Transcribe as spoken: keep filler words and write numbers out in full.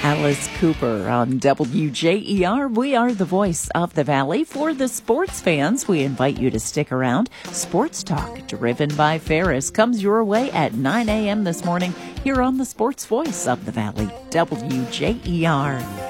Alice Cooper on W J E R. We are the voice of the Valley. For the sports fans, we invite you to stick around. Sports Talk, driven by Ferris, comes your way at nine a.m. this morning here on the Sports Voice of the Valley, W J E R.